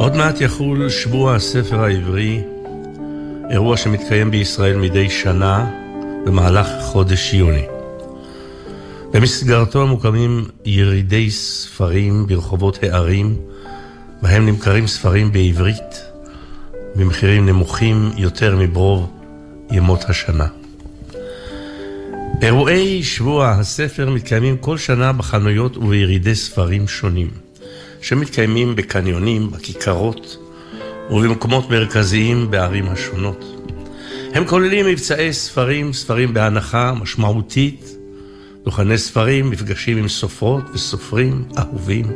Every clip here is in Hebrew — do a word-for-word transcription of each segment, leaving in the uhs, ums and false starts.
עוד מעט יחול שבוע הספר העברי, אירוע שמתקיים בישראל מדי שנה במהלך חודש יוני. במסגרתו מוקמים ירידי ספרים ברחובות הערים, בהם נמכרים ספרים בעברית במחירים נמוכים יותר מברוב ימות השנה. אירועי שבוע הספר מתקיימים כל שנה בחנויות ובירידי ספרים שונים, שמתקיימים בקניונים, בכיכרות ובמקומות מרכזיים בערים השונות. הם כוללים מבצעי ספרים, ספרים בהנחה משמעותית, דוכני ספרים, מפגשים עם סופרות וסופרים אהובים.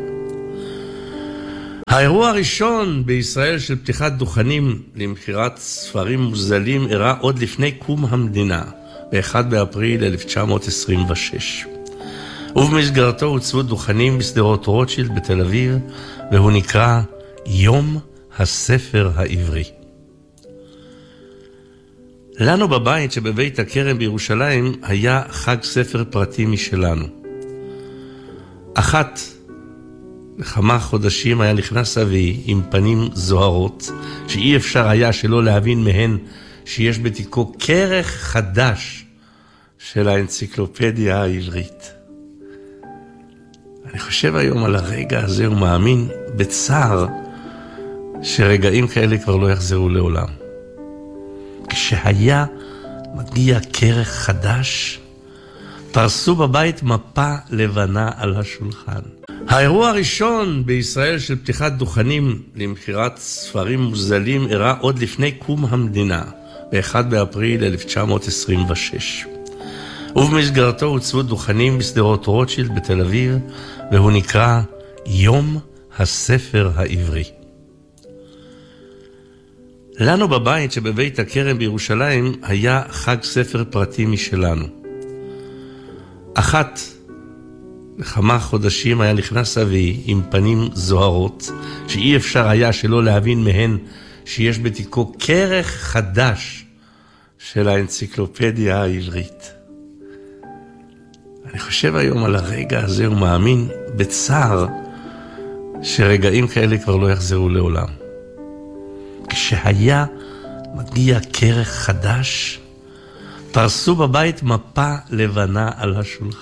האירוע הראשון בישראל של פתיחת דוכנים למכירת ספרים מוזלים אירע עוד לפני קום המדינה, ב-אחד באפריל אלף תשע מאות עשרים ושש. ובמסגרתו הוצבו דוכנים בשדרות רוטשילד בתל אביב, והוא נקרא יום הספר העברי. לנו בבית שבבית הכרם בירושלים היה חג ספר פרטי משלנו. אחת לכמה חודשים היה נכנס אבי עם פנים זוהרות, שאי אפשר היה שלא להבין מהן שיש בתיקו כרך חדש של האנציקלופדיה העברית. אני חושב היום על הרגע הזה ומאמין בצער שרגעים כאלה כבר לא יחזרו לעולם. כשהיה מגיע כרך חדש, פרסו בבית מפה לבנה על השולחן. האירוע הראשון בישראל של פתיחת דוכנים למכירת ספרים מוזלים אירע עוד לפני קום המדינה, ב-אחד באפריל אלף תשע מאות עשרים ושש. ובמסגרתו הוצבו דוכנים בשדרות רוטשילד בתל אביב, והוא נקרא יום הספר העברי. לנו בבית שבבית הכרם בירושלים היה חג ספר פרטי משלנו. אחת לכמה חודשים היה נכנס אבי עם פנים זוהרות, שאי אפשר היה שלא להבין מהן שיש בתיקו כרך חדש של האנציקלופדיה העברית. אני חושב היום על הרגע הזה ומאמין בצער שרגעים כאלה כבר לא יחזרו לעולם. כשהיה מגיע כרך חדש, פרסו בבית מפה לבנה על השולחן.